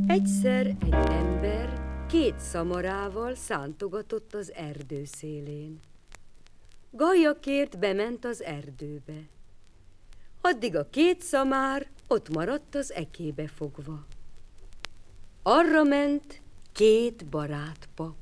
Egyszer egy ember 2 szamarával szántogatott az erdő szélén. Gallyakért bement az erdőbe. Addig a 2 szamár ott maradt az ekébe fogva. Arra ment 2 barátpap.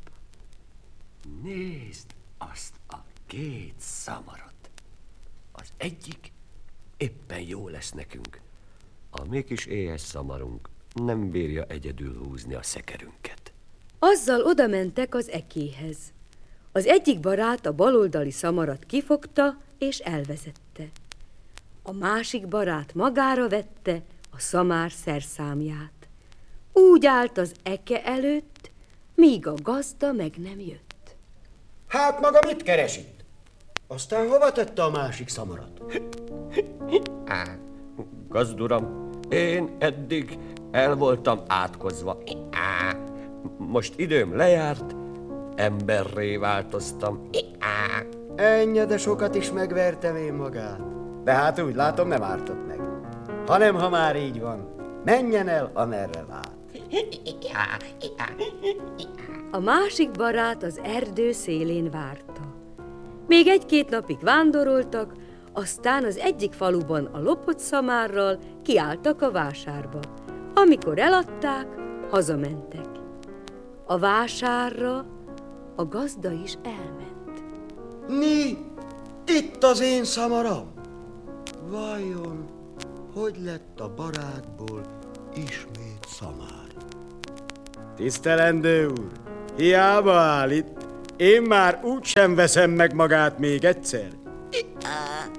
Nézd azt a 2 szamarat. Az egyik éppen jó lesz nekünk. A mi kis éhes szamarunk nem bírja egyedül húzni a szekerünket. Azzal odamentek az ekéhez. Az egyik barát a baloldali szamarat kifogta és elvezette. A másik barát magára vette a szamár szerszámját. Úgy állt az eke előtt, míg a gazda meg nem jött. Hát maga mit keres itt? Aztán hova tette a másik szamarat? Gazduram, én eddig el voltam átkozva. Most időm lejárt, emberré változtam. Ennyi, de sokat is megvertem én magát. De hát úgy látom, nem ártott meg. Hanem ha már így van, menjen el, amerre lát. A másik barát az erdő szélén várta. Még 1-2 napig vándoroltak, aztán az egyik faluban a lopott szamárral kiálltak a vásárba. Amikor eladták, hazamentek. A vásárra a gazda is elment. Ni, itt az én szamaram. Vajon, hogy lett a barátból ismét szamár? Tisztelendő úr, hiába áll itt, én már úgysem veszem meg magát még egyszer.